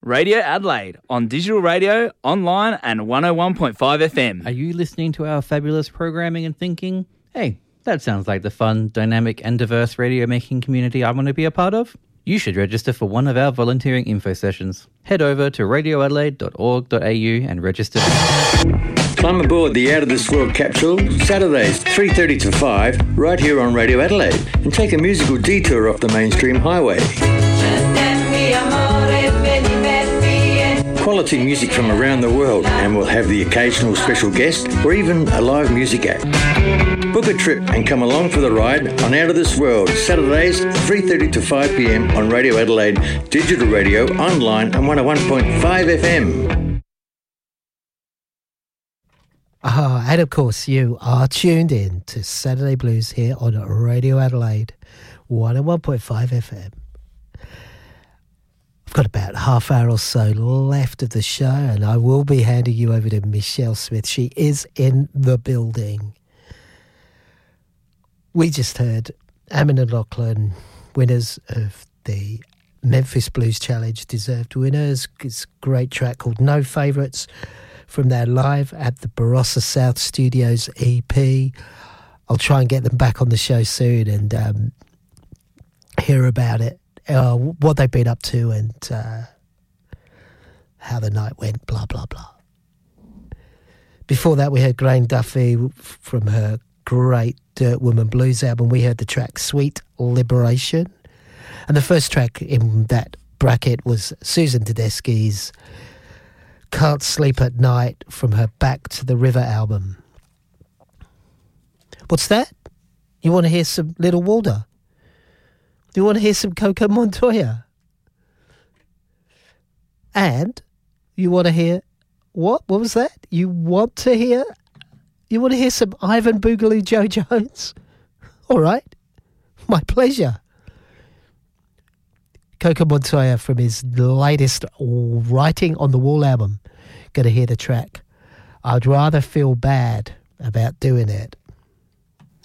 Radio Adelaide on digital radio, online and 101.5 FM. Are you listening to our fabulous programming and thinking, hey, that sounds like the fun, dynamic and diverse radio making community I want to be a part of? You should register for one of our volunteering info sessions. Head over to radioadelaide.org.au and register. Climb aboard the Out of This World capsule, Saturdays 3:30 to 5, right here on Radio Adelaide, and take a musical detour off the mainstream highway. Quality music from around the world, and we'll have the occasional special guest or even a live music act. Book a trip and come along for the ride on Out of This World, Saturdays 3:30 to 5 p.m. on Radio Adelaide, digital radio, online and 101.5 FM. And of course you are tuned in to Saturday Blues here on Radio Adelaide, 101.5 FM. I've got about half hour or so left of the show, and I will be handing you over to Michelle Smith. She is in the building. We just heard Ammon and Lachlan, winners of the Memphis Blues Challenge, deserved winners. It's a great track called No Favourites from their Live at the Barossa South Studios EP. I'll try and get them back on the show soon and hear about it. What they've been up to and how the night went, blah, blah, blah. Before that, we heard Grain Duffy from her great Dirt Woman Blues album. We heard the track Sweet Liberation. And the first track in that bracket was Susan Tedeschi's Can't Sleep at Night from her Back to the River album. What's that? You want to hear some Little Walter? Do you want to hear some Coco Montoya? And you want to hear what? What was that? You want to hear some Ivan Boogaloo Joe Jones? All right. My pleasure. Coco Montoya from his latest Writing on the Wall album. Going to hear the track I'd Rather Feel Bad About Doing It.